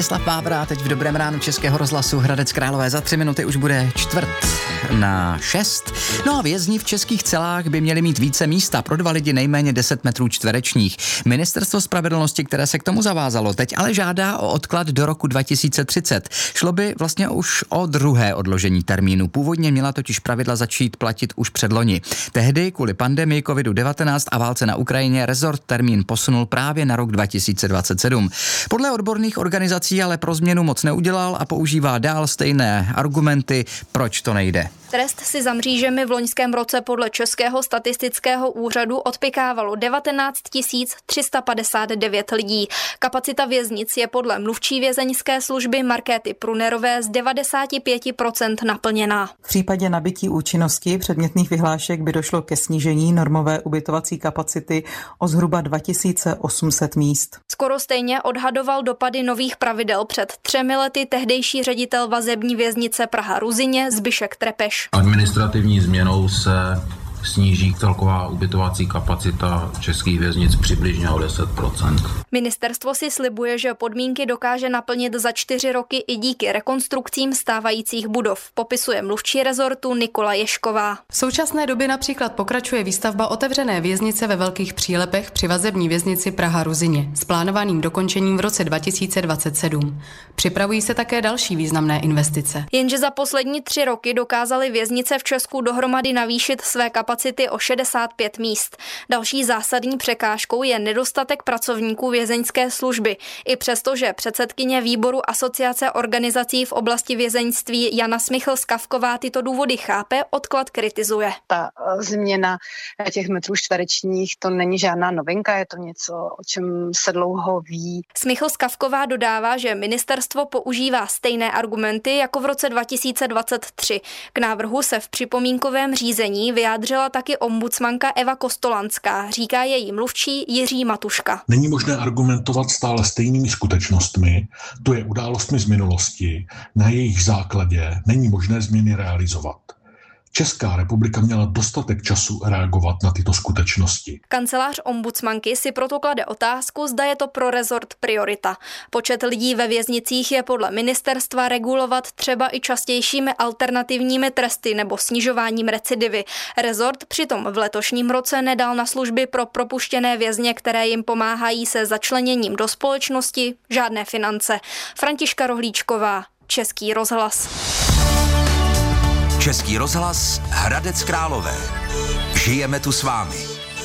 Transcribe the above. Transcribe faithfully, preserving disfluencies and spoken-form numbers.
Vítězslav Vávra teď v Dobrém ránu Českého rozhlasu Hradec Králové. Za tři minuty už bude čtvrt na šest. No a vězni v českých celách by měli mít více místa pro dva lidi nejméně deset metrů čtverečních. Ministerstvo spravedlnosti, které se k tomu zavázalo, teď ale žádá o odklad do roku dva tisíce třicet. Šlo by vlastně už o druhé odložení termínu. Původně měla totiž pravidla začít platit už předloni. Tehdy kvůli pandemii kovid devatenáct a válce na Ukrajině rezort termín posunul právě na rok dva tisíce dvacet sedm. Podle odborných organizací ale pro změnu moc neudělal a používá dál stejné argumenty, proč to nejde. Trest si za mřížemi v loňském roce podle Českého statistického úřadu odpykávalo devatenáct tisíc tři sta padesát devět lidí. Kapacita věznic je podle mluvčí vězeňské služby Markéty Prunerové z devadesát pět procent naplněná. V případě nabytí účinnosti předmětných vyhlášek by došlo ke snížení normové ubytovací kapacity o zhruba dva tisíce osm set míst. Skoro stejně odhadoval dopady nových pravidel před třemi lety tehdejší ředitel vazební věznice Praha-Ruzyně Zbyšek Trepeš. Administrativní změnou se sníží celková ubytovací kapacita českých věznic přibližně o deset procent. Ministerstvo si slibuje, že podmínky dokáže naplnit za čtyři roky i díky rekonstrukcím stávajících budov, popisuje mluvčí rezortu Nikola Ješková. V současné době například pokračuje výstavba otevřené věznice ve Velkých Přílepech při vazební věznici Praha-Ruzyně s plánovaným dokončením v roce dva tisíce dvacet sedm. Připravují se také další významné investice. Jenže za poslední tři roky dokázaly věznice v Česku dohromady navýšit své kapacity kapacity o šedesát pět míst. Další zásadní překážkou je nedostatek pracovníků vězeňské služby. I přesto, že předsedkyně výboru Asociace organizací v oblasti vězeňství Jana Smichl-Skavková tyto důvody chápe, odklad kritizuje. Ta změna těch metrů čtverečních to není žádná novinka, je to něco, o čem se dlouho ví. Smichl-Skavková dodává, že ministerstvo používá stejné argumenty jako v roce dva tisíce dvacet tři. K návrhu se v připomínkovém řízení vyjádřila taky ombudsmanka Eva Kostolanská, říká její mluvčí Jiří Matuška. Není možné argumentovat stále stejnými skutečnostmi, to je událostmi z minulosti, na jejich základě není možné změny realizovat. Česká republika měla dostatek času reagovat na tyto skutečnosti. Kancelář ombudsmanky si proto klade otázku, zda je to pro rezort priorita. Počet lidí ve věznicích je podle ministerstva regulovat třeba i častějšími alternativními tresty nebo snižováním recidivy. Rezort přitom v letošním roce nedal na služby pro propuštěné vězně, které jim pomáhají se začleněním do společnosti, žádné finance. Františka Rohlíčková, Český rozhlas. Český rozhlas Hradec Králové. Žijeme tu s vámi.